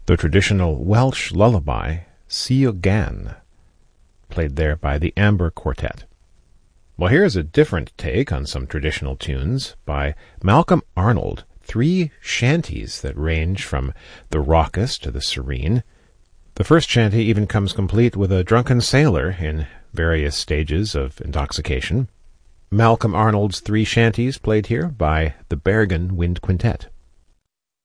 the traditional Welsh lullaby, Sia Gan, played there by the Amber Quartet. Well, here's a different take on some traditional tunes by Malcolm Arnold, 3 shanties that range from the raucous to the serene. The first shanty even comes complete with a drunken sailor in various stages of intoxication. Malcolm Arnold's 3 shanties played here by the Bergen Wind Quintet.